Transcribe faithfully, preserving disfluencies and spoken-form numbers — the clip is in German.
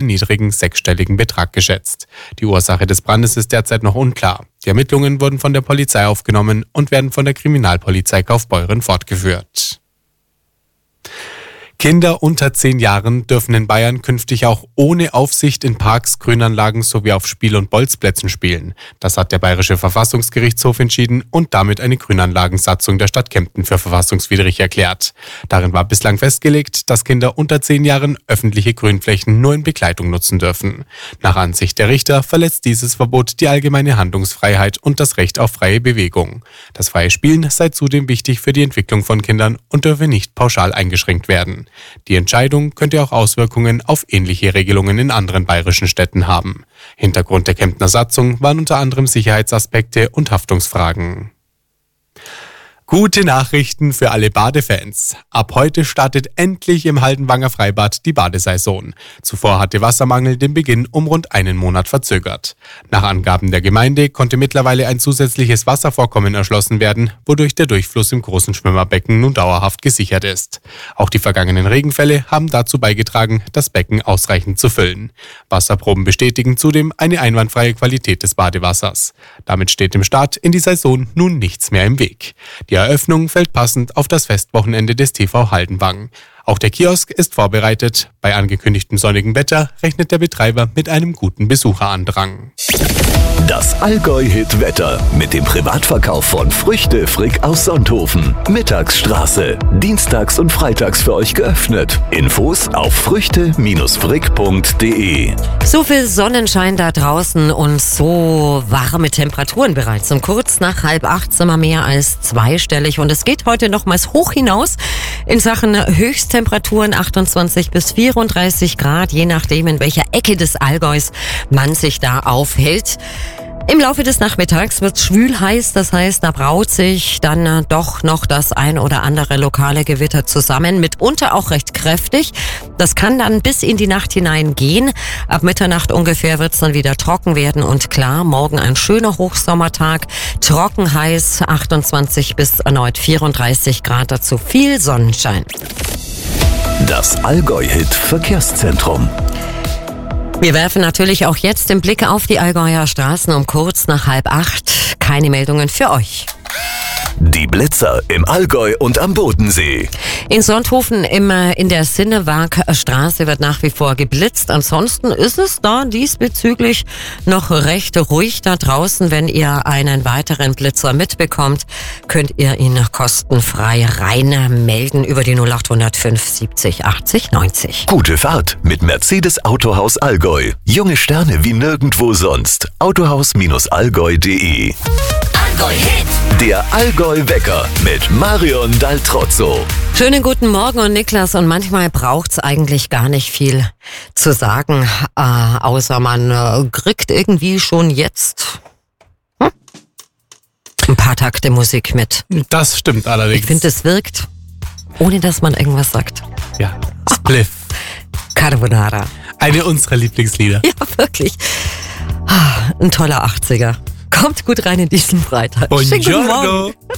niedrigen sechsstelligen Betrag geschätzt. Die Ursache des Brandes ist derzeit noch unklar. Die Ermittlungen wurden von der Polizei aufgenommen und werden von der Kriminalpolizei Kaufbeuren fortgeführt. Kinder unter zehn Jahren dürfen in Bayern künftig auch ohne Aufsicht in Parks, Grünanlagen sowie auf Spiel- und Bolzplätzen spielen. Das hat der Bayerische Verfassungsgerichtshof entschieden und damit eine Grünanlagensatzung der Stadt Kempten für verfassungswidrig erklärt. Darin war bislang festgelegt, dass Kinder unter zehn Jahren öffentliche Grünflächen nur in Begleitung nutzen dürfen. Nach Ansicht der Richter verletzt dieses Verbot die allgemeine Handlungsfreiheit und das Recht auf freie Bewegung. Das freie Spielen sei zudem wichtig für die Entwicklung von Kindern und dürfe nicht pauschal eingeschränkt werden. Die Entscheidung könnte auch Auswirkungen auf ähnliche Regelungen in anderen bayerischen Städten haben. Hintergrund der Kemptner Satzung waren unter anderem Sicherheitsaspekte und Haftungsfragen. Gute Nachrichten für alle Badefans. Ab heute startet endlich im Haldenwanger Freibad die Badesaison. Zuvor hatte Wassermangel den Beginn um rund einen Monat verzögert. Nach Angaben der Gemeinde konnte mittlerweile ein zusätzliches Wasservorkommen erschlossen werden, wodurch der Durchfluss im großen Schwimmerbecken nun dauerhaft gesichert ist. Auch die vergangenen Regenfälle haben dazu beigetragen, das Becken ausreichend zu füllen. Wasserproben bestätigen zudem eine einwandfreie Qualität des Badewassers. Damit steht dem Start in die Saison nun nichts mehr im Weg. Die Eröffnung fällt passend auf das Festwochenende des T V Haldenwang. Auch der Kiosk ist vorbereitet. Bei angekündigtem sonnigen Wetter rechnet der Betreiber mit einem guten Besucherandrang. Das Allgäu-Hit-Wetter mit dem Privatverkauf von Früchte Frick aus Sonthofen. Mittagsstraße. Dienstags und freitags für euch geöffnet. Infos auf früchte frick punkt de. So viel Sonnenschein da draußen und so warme Temperaturen bereits. Um kurz nach halb acht sind wir mehr als zweistellig. Und es geht heute nochmals hoch hinaus in Sachen Höchsttemperaturen achtundzwanzig bis vierunddreißig Grad, je nachdem in welcher Ecke des Allgäus man sich da aufhält. Im Laufe des Nachmittags wird es schwül heiß, das heißt, da braut sich dann äh, doch noch das ein oder andere lokale Gewitter zusammen, mitunter auch recht kräftig. Das kann dann bis in die Nacht hinein gehen. Ab Mitternacht ungefähr wird es dann wieder trocken werden und klar, morgen ein schöner Hochsommertag, trocken heiß, achtundzwanzig bis erneut vierunddreißig Grad, dazu viel Sonnenschein. Das Allgäu-Hit Verkehrszentrum. Wir werfen natürlich auch jetzt den Blick auf die Allgäuer Straßen um kurz nach halb acht. Keine Meldungen für euch. Die Blitzer im Allgäu und am Bodensee. In Sonthofen im, in der Sinnewagstraße wird nach wie vor geblitzt. Ansonsten ist es da diesbezüglich noch recht ruhig da draußen. Wenn ihr einen weiteren Blitzer mitbekommt, könnt ihr ihn kostenfrei rein melden über die null acht null fünf siebzig achtzig neunzig. Gute Fahrt mit Mercedes Autohaus Allgäu. Junge Sterne wie nirgendwo sonst. autohaus allgäu punkt de. Allgäu-Hit. Der Allgäu-Wecker mit Marion Daltrozzo. Schönen guten Morgen und Niklas. Und manchmal braucht's eigentlich gar nicht viel zu sagen, äh, außer man äh, kriegt irgendwie schon jetzt hm? ein paar Takte Musik mit. Das stimmt allerdings. Ich finde, es wirkt, ohne dass man irgendwas sagt. Ja, Spliff. Carbonara. Eine unserer Lieblingslieder. Ja, wirklich. Ein toller achtziger. Kommt gut rein in diesen Freitag. Schönen guten Morgen.